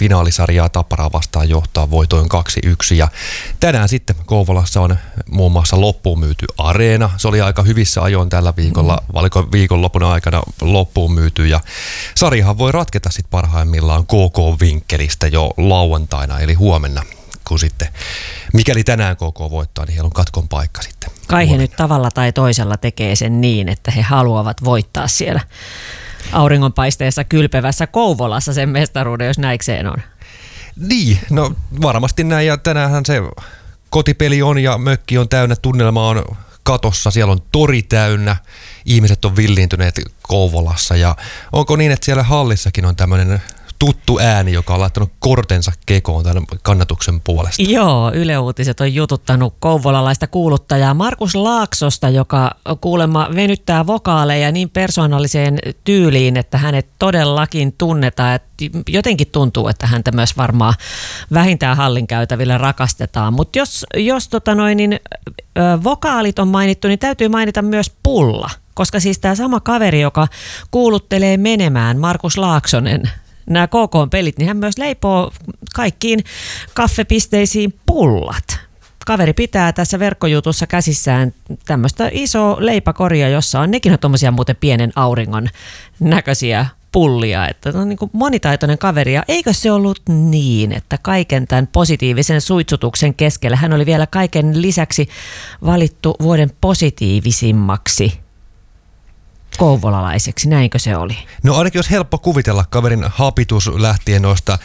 finaalisarjaa Tapparaa vastaan johtaa voitoin 2-1. Ja tänään sitten Kouvolassa on muun muassa loppuun myyty areena. Se oli aika hyvissä ajoin tällä viikolla, valiko viikonlopun aikana loppuun myyty. Ja sarjahan voi ratketa sitten parhaimmillaan KK-vinkkelistä jo lauantaina, eli huomenna. Kun sitten, mikäli tänään KK voittaa, niin heillä on katkon paikka sitten. Kai he nyt tavalla tai toisella tekee sen niin, että he haluavat voittaa siellä auringonpaisteessa kylpevässä Kouvolassa sen mestaruuden, jos näikseen on. Niin, no varmasti näin, ja tänäänhän se kotipeli on ja mökki on täynnä, tunnelma on katossa, siellä on tori täynnä, ihmiset on villiintyneet Kouvolassa, ja onko niin, että siellä hallissakin on tämmöinen tuttu ääni, joka on laittanut kortensa kekoon tämän kannatuksen puolesta? Joo, Yle Uutiset on jututtanut kouvolalaista kuuluttajaa Markus Laaksosta, joka kuulemma venyttää vokaaleja niin persoonalliseen tyyliin, että hänet todellakin tunnetaan. Jotenkin tuntuu, että häntä myös varmaan vähintään hallin käytävillä rakastetaan. Mutta jos vokaalit on mainittu, niin täytyy mainita myös pulla. Koska siis tämä sama kaveri, joka kuuluttelee menemään, Markus Laaksonen, nämä KK-pelit, niin hän myös leipoo kaikkiin kaffepisteisiin pullat. Kaveri pitää tässä verkkojutussa käsissään tämmöistä isoa leipäkoria, jossa on nekin on tuommoisia muuten pienen auringon näköisiä pullia. Että on niin kuin monitaitoinen kaveri. Ja eikö se ollut niin, että kaiken tämän positiivisen suitsutuksen keskellä hän oli vielä kaiken lisäksi valittu vuoden positiivisimmaksi kouvolalaiseksi, näinkö se oli? No ainakin olisi helppo kuvitella kaverin hapitus lähtien noista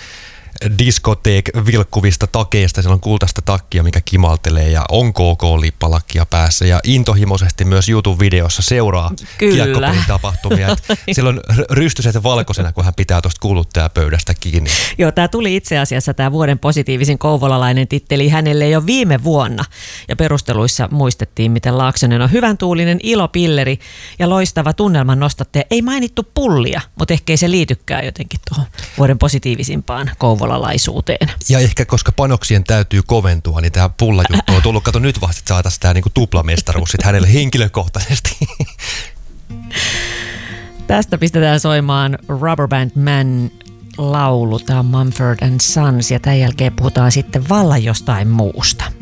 diskoteek-vilkkuvista takeista. Siellä on kultaista takkia, mikä kimaltelee ja on KK-lippalakkia päässä ja intohimoisesti myös YouTube-videossa seuraa kiekkopelin tapahtumia. Siellä on rystyset valkoisena, kun hän pitää tuosta kuuluttajapöydästä kiinni. Joo, tämä tuli itse asiassa tämä vuoden positiivisin kouvolalainen titteli hänelle jo viime vuonna. Ja perusteluissa muistettiin, miten Laaksonen on hyvän tuulinen ilopilleri ja loistava tunnelman nostattaja. Ei mainittu pullia, mutta ehkä ei se liitykään jotenkin tuohon vuoden positiivisimpaan kouvolalaisuuteen. Ja ehkä koska panoksien täytyy koventua, niin tämä pullajuttu on tullut, kato nyt vasta, että saataisiin tämä niinku tuplamestaruus sit hänelle henkilökohtaisesti. Tästä pistetään soimaan Rubber Band Man laulu, tämä on Mumford & Sons, ja tämän jälkeen puhutaan sitten vallan jostain muusta.